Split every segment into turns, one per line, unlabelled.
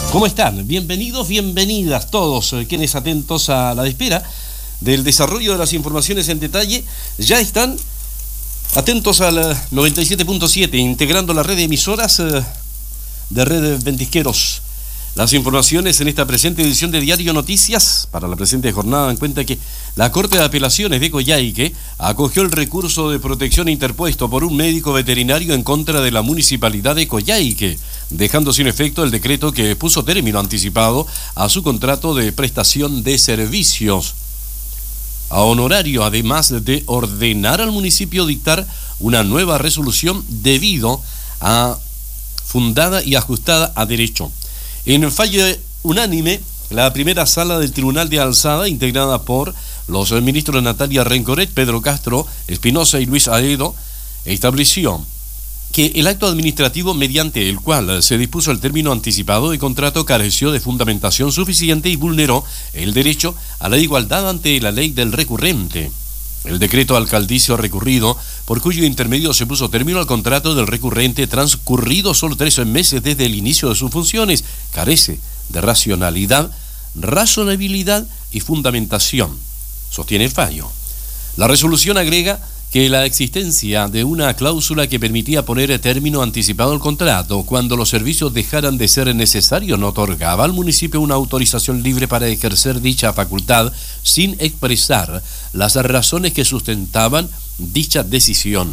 ¿Cómo están? Bienvenidos, bienvenidas todos quienes atentos a la espera del desarrollo de las informaciones en detalle. Ya están atentos al 97.7, integrando la red de emisoras de Red Ventisqueros. Las informaciones en esta presente edición de Diario Noticias para la presente jornada dan cuenta que la Corte de Apelaciones de Coyhaique acogió el recurso de protección interpuesto por un médico veterinario en contra de la municipalidad de Coyhaique, dejando sin efecto el decreto que puso término anticipado a su contrato de prestación de servicios a honorario, además de ordenar al municipio dictar una nueva resolución debido a fundada y ajustada a derecho. En fallo unánime, la primera sala del Tribunal de Alzada, integrada por los ministros Natalia Rencoret, Pedro Castro Espinosa y Luis Aedo, estableció que el acto administrativo mediante el cual se dispuso el término anticipado de contrato careció de fundamentación suficiente y vulneró el derecho a la igualdad ante la ley del recurrente. El decreto alcaldicio recurrido, por cuyo intermedio se puso término al contrato del recurrente transcurrido solo 3 meses desde el inicio de sus funciones, carece de racionalidad, razonabilidad y fundamentación, sostiene el fallo. La resolución agrega que la existencia de una cláusula que permitía poner término anticipado al contrato cuando los servicios dejaran de ser necesarios no otorgaba al municipio una autorización libre para ejercer dicha facultad sin expresar las razones que sustentaban dicha decisión.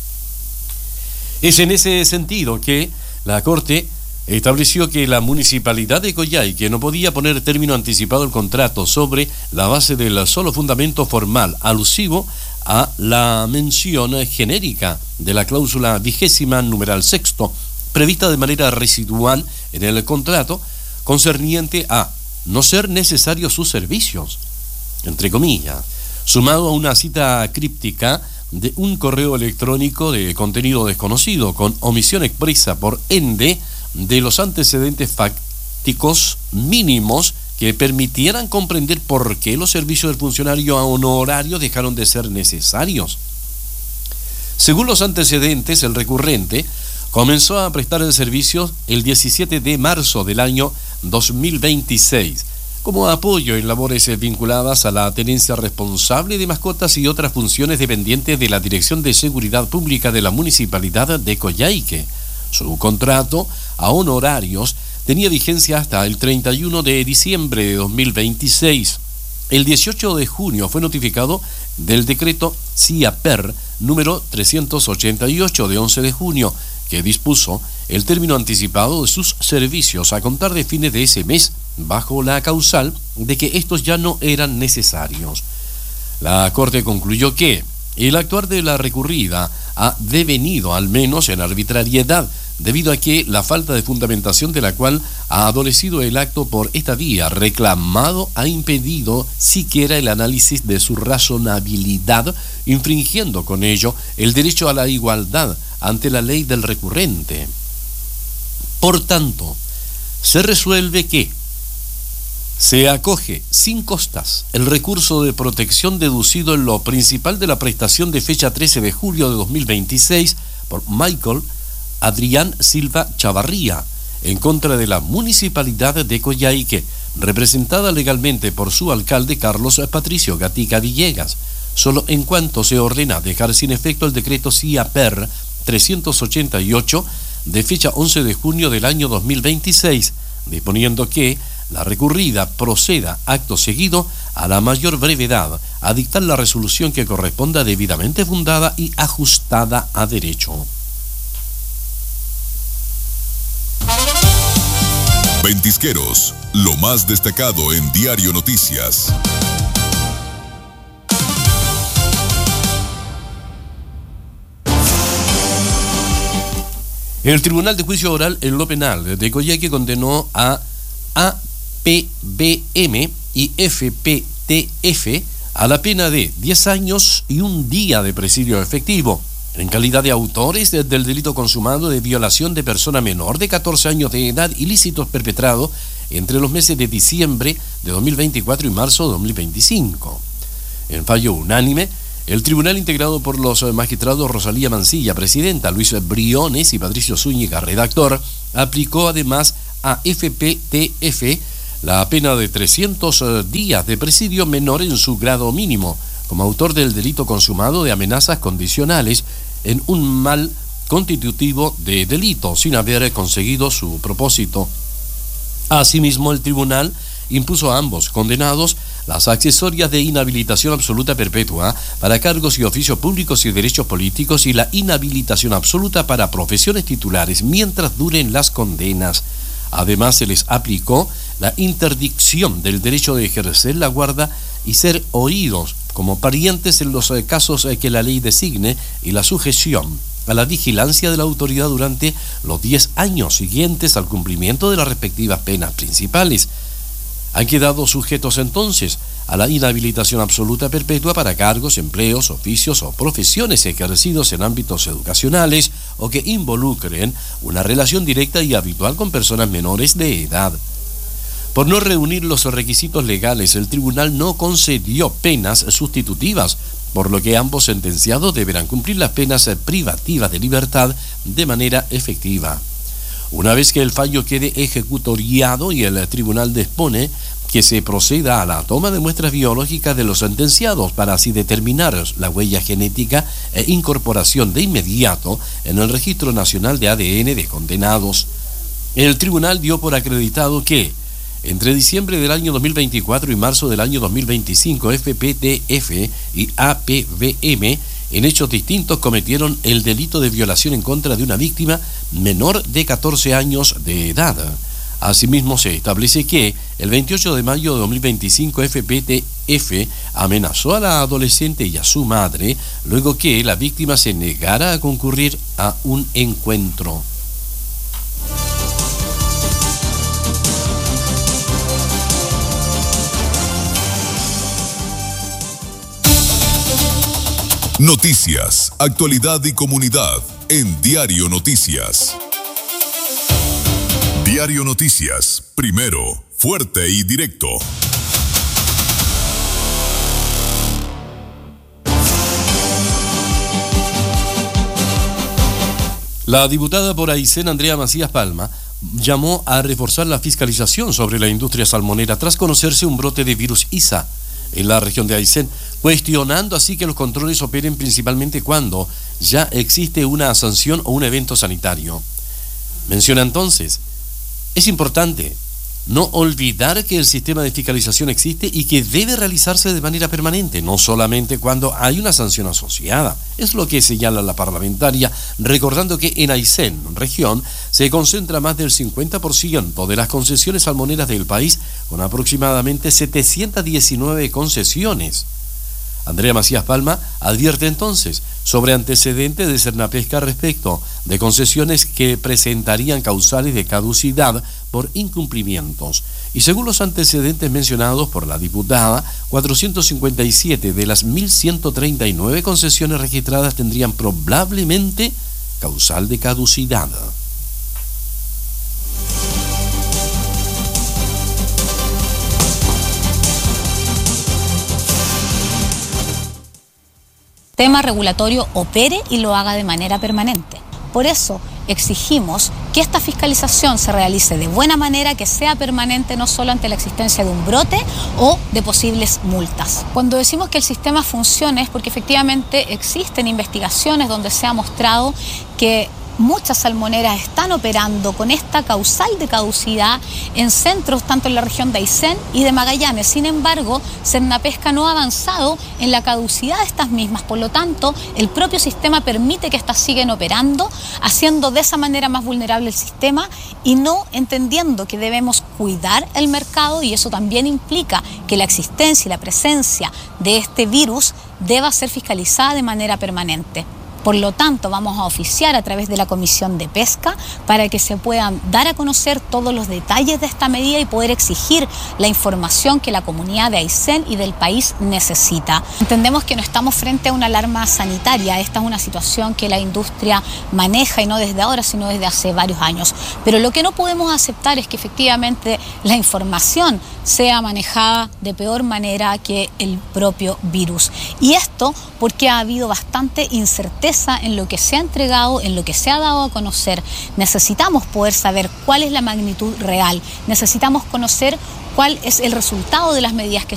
Es en ese sentido que la Corte estableció que la municipalidad de Coyhaique no podía poner término anticipado al contrato sobre la base del solo fundamento formal alusivo a la mención genérica de la cláusula 20ª numeral 6, prevista de manera residual en el contrato, concerniente a no ser necesarios sus servicios, entre comillas, sumado a una cita críptica de un correo electrónico de contenido desconocido, con omisión expresa por ende de los antecedentes fácticos mínimos que permitieran comprender por qué los servicios del funcionario a honorario dejaron de ser necesarios. Según los antecedentes, el recurrente comenzó a prestar el servicio el 17 de marzo del año 2026, como apoyo en labores vinculadas a la tenencia responsable de mascotas y otras funciones dependientes de la Dirección de Seguridad Pública de la Municipalidad de Coyhaique. Su contrato a honorarios tenía vigencia hasta el 31 de diciembre de 2026. El 18 de junio fue notificado del decreto CIAPER número 388 de 11 de junio, que dispuso el término anticipado de sus servicios a contar de fines de ese mes, bajo la causal de que estos ya no eran necesarios. La Corte concluyó que el actuar de la recurrida ha devenido al menos en arbitrariedad, debido a que la falta de fundamentación de la cual ha adolecido el acto por esta vía reclamado ha impedido siquiera el análisis de su razonabilidad, infringiendo con ello el derecho a la igualdad ante la ley del recurrente. Por tanto, se resuelve que se acoge sin costas el recurso de protección deducido en lo principal de la prestación de fecha 13 de julio de 2026 por Michael Adrián Silva Chavarría, en contra de la municipalidad de Coyhaique, representada legalmente por su alcalde Carlos Patricio Gatica Villegas, solo en cuanto se ordena dejar sin efecto el decreto CIAPER 388 de fecha 11 de junio del año 2026, disponiendo que la recurrida proceda acto seguido a la mayor brevedad a dictar la resolución que corresponda debidamente fundada y ajustada a derecho.
Ventisqueros, lo más destacado en Diario Noticias.
El Tribunal de Juicio Oral en lo Penal de Coyhaique condenó a APBM y FPTF a la pena de 10 años y un día de presidio efectivo, en calidad de autores del delito consumado de violación de persona menor de 14 años de edad, ilícitos perpetrados entre los meses de diciembre de 2024 y marzo de 2025. En fallo unánime, el tribunal, integrado por los magistrados Rosalía Mancilla, presidenta, Luis Briones y Patricio Zúñiga, redactor, aplicó además a FPTF la pena de 300 días de presidio menor en su grado mínimo, como autor del delito consumado de amenazas condicionales en un mal constitutivo de delito, sin haber conseguido su propósito. Asimismo, el tribunal impuso a ambos condenados las accesorias de inhabilitación absoluta perpetua para cargos y oficios públicos y derechos políticos y la inhabilitación absoluta para profesiones titulares mientras duren las condenas. Además, se les aplicó la interdicción del derecho de ejercer la guarda y ser oídos como parientes en los casos que la ley designe y la sujeción a la vigilancia de la autoridad durante los 10 años siguientes al cumplimiento de las respectivas penas principales. Han quedado sujetos entonces a la inhabilitación absoluta perpetua para cargos, empleos, oficios o profesiones ejercidos en ámbitos educacionales o que involucren una relación directa y habitual con personas menores de edad. Por no reunir los requisitos legales, el tribunal no concedió penas sustitutivas, por lo que ambos sentenciados deberán cumplir las penas privativas de libertad de manera efectiva. Una vez que el fallo quede ejecutoriado y el tribunal dispone que se proceda a la toma de muestras biológicas de los sentenciados para así determinar la huella genética e incorporación de inmediato en el Registro Nacional de ADN de condenados. El tribunal dio por acreditado que entre diciembre del año 2024 y marzo del año 2025, FPTF y APVM en hechos distintos cometieron el delito de violación en contra de una víctima menor de 14 años de edad. Asimismo, se establece que el 28 de mayo de 2025 FPTF amenazó a la adolescente y a su madre luego que la víctima se negara a concurrir a un encuentro.
Noticias, actualidad y comunidad en Diario Noticias. Diario Noticias, primero, fuerte y directo.
La diputada por Aysén, Andrea Macías Palma, llamó a reforzar la fiscalización sobre la industria salmonera tras conocerse un brote de virus ISA en la región de Aysén, cuestionando así que los controles operen principalmente cuando ya existe una sanción o un evento sanitario. Menciona entonces, es importante no olvidar que el sistema de fiscalización existe y que debe realizarse de manera permanente, no solamente cuando hay una sanción asociada. Es lo que señala la parlamentaria, recordando que en Aysén, región, se concentra más del 50% de las concesiones salmoneras del país, con aproximadamente 719 concesiones. Andrea Macías Palma advierte entonces sobre antecedentes de Sernapesca respecto de concesiones que presentarían causales de caducidad por incumplimientos. Y según los antecedentes mencionados por la diputada, 457 de las 1.139 concesiones registradas tendrían probablemente causal de caducidad.
Tema regulatorio opere y lo haga de manera permanente. Por eso exigimos que esta fiscalización se realice de buena manera, que sea permanente, no solo ante la existencia de un brote o de posibles multas. Cuando decimos que el sistema funciona es porque efectivamente existen investigaciones donde se ha mostrado que muchas salmoneras están operando con esta causal de caducidad en centros tanto en la región de Aysén y de Magallanes. Sin embargo, Sernapesca no ha avanzado en la caducidad de estas mismas. Por lo tanto, el propio sistema permite que estas sigan operando, haciendo de esa manera más vulnerable el sistema y no entendiendo que debemos cuidar el mercado, y eso también implica que la existencia y la presencia de este virus deba ser fiscalizada de manera permanente. Por lo tanto, vamos a oficiar a través de la Comisión de Pesca para que se puedan dar a conocer todos los detalles de esta medida y poder exigir la información que la comunidad de Aysén y del país necesita. Entendemos que no estamos frente a una alarma sanitaria. Esta es una situación que la industria maneja, y no desde ahora, sino desde hace varios años. Pero lo que no podemos aceptar es que efectivamente la información sea manejada de peor manera que el propio virus. Y esto porque ha habido bastante incerteza certeza en lo que se ha entregado, en lo que se ha dado a conocer. Necesitamos poder saber cuál es la magnitud real, necesitamos conocer cuál es el resultado de las medidas que